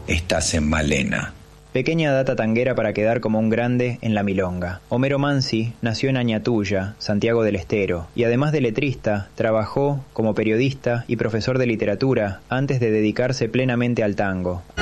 estás en Malena. Pequeña data tanguera para quedar como un grande en la milonga. Homero Mansi nació en Añatuya, Santiago del Estero, y además de letrista, trabajó como periodista y profesor de literatura antes de dedicarse plenamente al tango.